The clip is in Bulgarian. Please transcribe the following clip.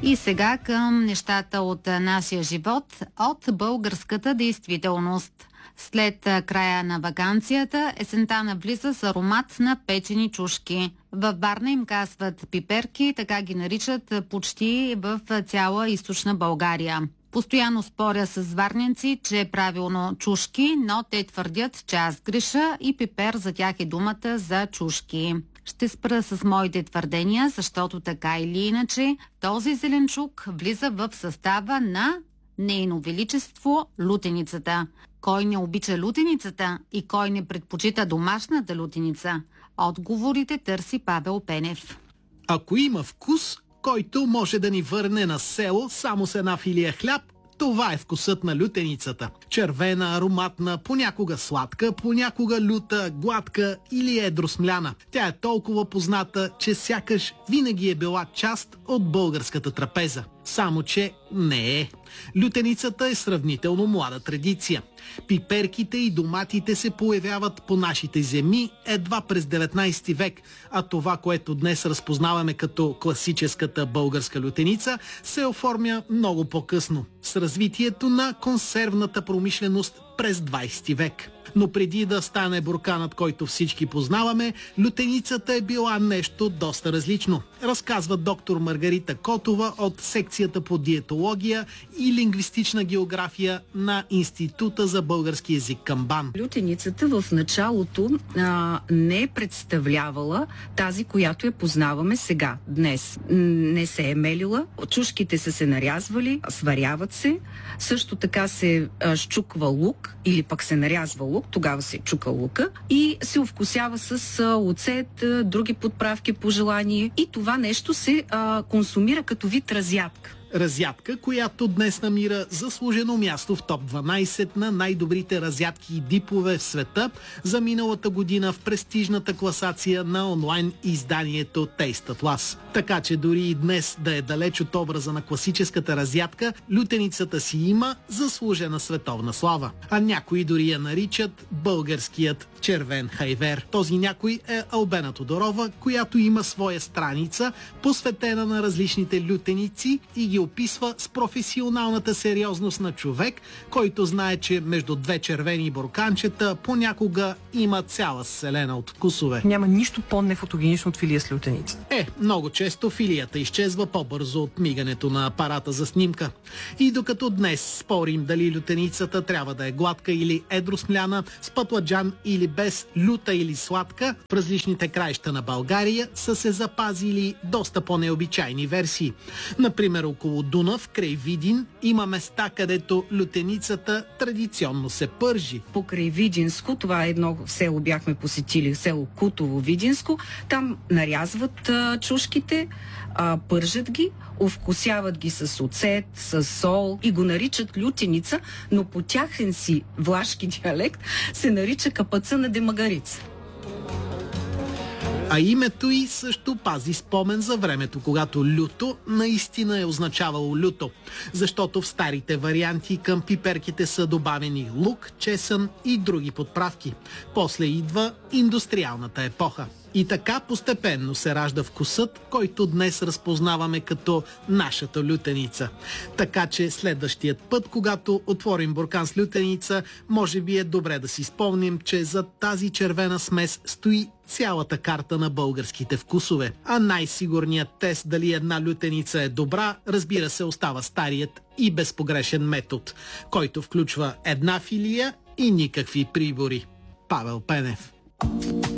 И сега към нещата от нашия живот, от българската действителност. След края на ваканцията, есента навлиза с аромат на печени чушки. Във Варна им казват пиперки, така ги наричат почти в цяла източна България. Постоянно споря с варненци, че е правилно чушки, но те твърдят, че аз греша и пипер за тях е думата за чушки. Ще спра с моите твърдения, защото така или иначе този зеленчук влиза в състава на Нейно величество лутеницата. Кой не обича лутеницата и кой не предпочита домашната лутеница? Отговорите търси Павел Пенев. Ако има вкус, който може да ни върне на село само с една филия хляб, това е вкусът на лютеницата. Червена, ароматна, понякога сладка, понякога люта, гладка или едро смляна. Тя е толкова позната, че сякаш винаги е била част от българската трапеза. Само че не е. Лютеницата е сравнително млада традиция. Пиперките и доматите се появяват по нашите земи едва през 19 век, а това, което днес разпознаваме като класическата българска лютеница, се оформя много по-късно, с развитието на консервната промишленост през 20 век. Но преди да стане бурканът, който всички познаваме, лютеницата е била нещо доста различно. Разказва доктор Маргарита Котова от секцията по диетология и лингвистична география на Института за български език към БАН. Лютеницата в началото не е представлявала тази, която я познаваме сега, днес. Не се е мелила, чушките са се нарязвали, сваряват се, също така се щуква лук или пък се нарязва лук, тогава се чука лука и се овкусява с оцет, други подправки по желание и това нещо се консумира като вид разядка. Разядка, която днес намира заслужено място в топ 12 на най-добрите разядки и дипове в света за миналата година в престижната класация на онлайн изданието Taste Atlas. Така че дори и днес да е далеч от образа на класическата разядка, лютеницата си има заслужена световна слава. А някои дори я наричат българският червен хайвер. Този някой е Албена Тодорова, която има своя страница, посветена на различните лютеници и ги описва с професионалната сериозност на човек, който знае, че между две червени бурканчета понякога има цяла вселена от вкусове. Няма нищо по-нефотогенично от филия с лютеница. Много често филията изчезва по-бързо от мигането на апарата за снимка. И докато днес спорим дали лютеницата трябва да е гладка или едросмляна, с пътладжан или без, люта или сладка, в различните краища на България са се запазили доста по-необичайни версии. Например, около Дунав, край Видин, има места, където лютеницата традиционно се пържи. Покрай Видинско, това е едно село, бяхме посетили, село Кутово, Видинско, там нарязват чушките, пържат ги, овкусяват ги с оцет, с сол и го наричат лютеница, но по тяхен си влашки диалект се нарича капаца на демагарица. А името й също пази спомен за времето, когато люто наистина е означавало люто, защото в старите варианти към пиперките са добавени лук, чесън и други подправки. После идва индустриалната епоха. И така постепенно се ражда вкусът, който днес разпознаваме като нашата лютеница. Така че следващият път, когато отворим буркан с лютеница, може би е добре да си спомним, че за тази червена смес стои цялата карта на българските вкусове. А най-сигурният тест дали една лютеница е добра, разбира се, остава старият и безпогрешен метод, който включва една филия и никакви прибори. Павел Пенев.